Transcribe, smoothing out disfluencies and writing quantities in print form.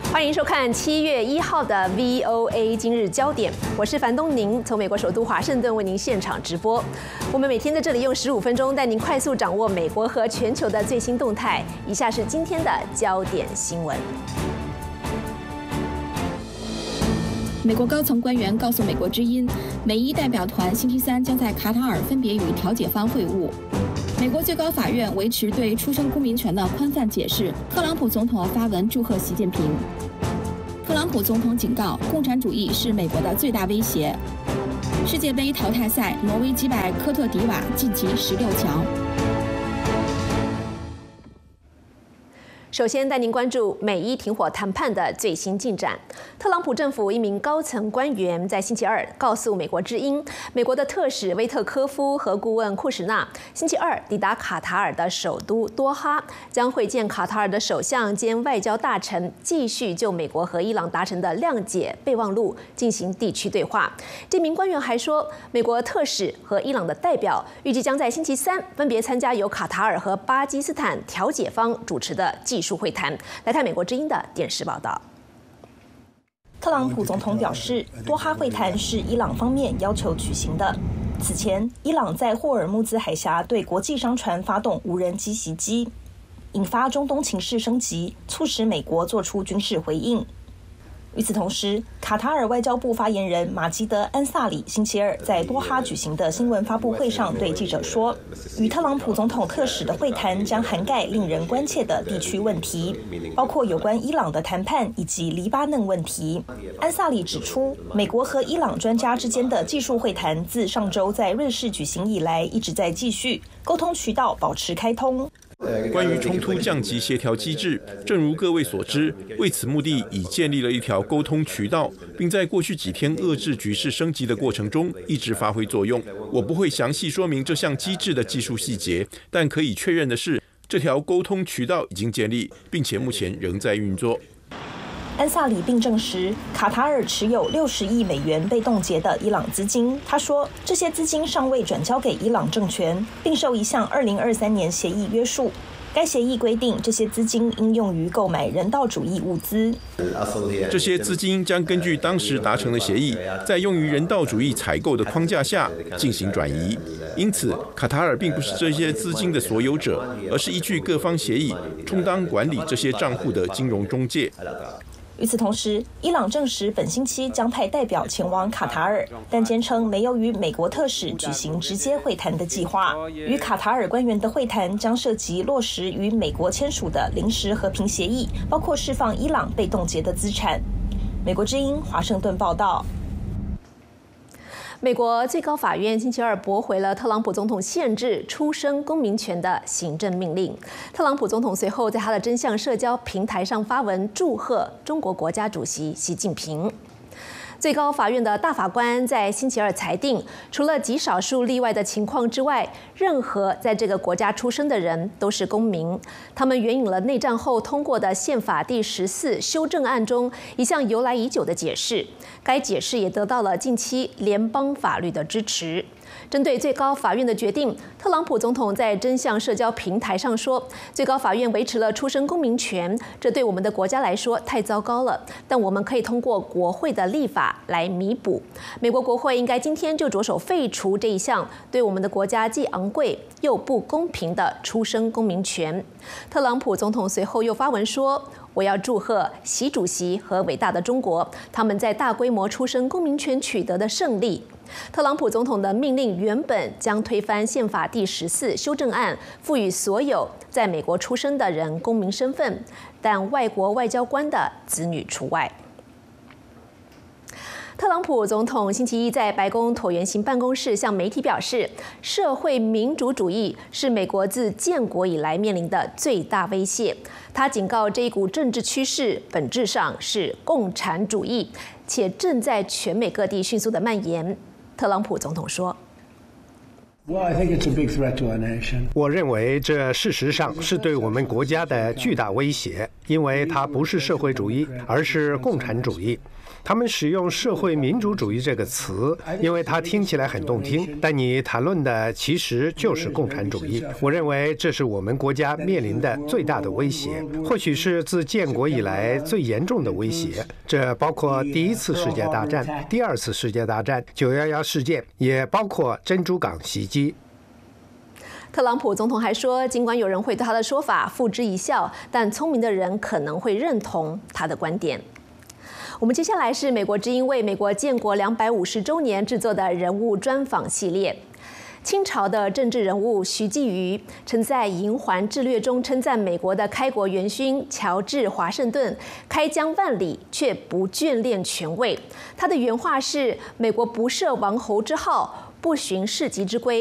欢迎收看7月1号的 VOA 今日焦点，我是樊东宁，从美国首都华盛顿为您现场直播。我们每天在这里用15分钟带您快速掌握美国和全球的最新动态。以下是今天的焦点新闻。 美国高层官员告诉美国之音，美伊代表团星期三将在卡塔尔分别与调解方会晤。美国最高法院维持对出生公民权的宽泛解释。特朗普总统发文祝贺习近平。特朗普总统警告，共产主义是美国的最大威胁。世界杯淘汰赛，挪威击败科特迪瓦晋级16强。 首先带您关注美伊停火谈判的最新进展。特朗普政府一名高层官员在星期二告诉美国之音，美国的特使威特科夫和顾问库什纳星期二抵达卡塔尔的首都多哈，将会见卡塔尔的首相兼外交大臣，继续就美国和伊朗达成的谅解备忘录进行地区对话。这名官员还说，美国特使和伊朗的代表预计将在星期三分别参加由卡塔尔和巴基斯坦调解方主持的技术会谈。来看美国之音的电视报道。 特朗普总统表示，多哈会谈是伊朗方面要求举行的。此前，伊朗在霍尔木兹海峡对国际商船发动无人机袭击，引发中东情势升级，促使美国做出军事回应。与此同时，卡塔尔外交部发言人马基德·安萨里星期二在多哈举行的新闻发布会上对记者说，与特朗普总统特使的会谈将涵盖令人关切的地区问题，包括有关伊朗的谈判以及黎巴嫩问题。安萨里指出，美国和伊朗专家之间的技术会谈自上周在瑞士举行以来一直在继续，沟通渠道保持开通。 关于冲突降级协调机制，正如各位所知，为此目的已建立了一条沟通渠道，并在过去几天遏制局势升级的过程中一直发挥作用。我不会详细说明这项机制的技术细节，但可以确认的是，这条沟通渠道已经建立，并且目前仍在运作。 安萨里并证实，卡塔尔持有60亿美元被冻结的伊朗资金。他说，这些资金尚未转交给伊朗政权，并受一项2023年协议约束。该协议规定，这些资金应用于购买人道主义物资。 这些资金将根据当时达成的协议，在用于人道主义采购的框架下进行转移。因此，卡塔尔并不是这些资金的所有者，而是依据各方协议，充当管理这些账户的金融中介。 与此同时，伊朗证实本星期将派代表前往卡塔尔，但坚称没有与美国特使举行直接会谈的计划。与卡塔尔官员的会谈将涉及落实与美国签署的临时和平协议，包括释放伊朗被冻结的资产。美国之音华盛顿报道。 美国最高法院星期二驳回了特朗普总统限制出生公民权的行政命令。特朗普总统随后在他的真相社交平台上发文祝贺中国国家主席习近平。最高法院的大法官在星期二裁定，除了极少数例外的情况之外，任何在这个国家出生的人都是公民。他们援引了内战后通过的宪法第14修正案中一项由来已久的解释，该解释也得到了近期联邦法律的支持。针对最高法院的决定，特朗普总统在真相社交平台上说，最高法院维持了出生公民权，这对我们的国家来说太糟糕了，但我们可以通过国会的立法来弥补。美国国会应该今天就着手废除这一项对我们的国家既昂贵又不公平的出生公民权。特朗普总统随后又发文说，我要祝贺习主席和伟大的中国，他们在大规模出生公民权取得的胜利。特朗普总统的命令原本将推翻宪法第14修正案，赋予所有在美国出生的人公民身份，但外国外交官的子女除外。特朗普总统星期一在白宫椭圆形办公室向媒体表示，社会民主主义是美国自建国以来面临的最大威胁。他警告，这一股政治趋势本质上是共产主义，且正在全美各地迅速的蔓延。特朗普总统说， 我认为这事实上是对我们国家的巨大威胁。 因为它不是社会主义，而是共产主义。他们使用社会民主主义这个词，因为它听起来很动听，但你谈论的其实就是共产主义。我认为这是我们国家面临的最大的威胁，或许是自建国以来最严重的威胁。这包括第一次世界大战、第二次世界大战、911事件，也包括珍珠港袭击。 特朗普总统还说，尽管有人会对他的说法付之一笑，但聪明的人可能会认同他的观点。我们接下来是美国之音为美国建国250周年制作的人物专访系列。清朝的政治人物徐继瑜曾在《银环志略》中称赞美国的开国元勋乔治·华盛顿开疆万里却不眷恋权位。他的原话是：“美国不设王侯之号，不循世袭之规。”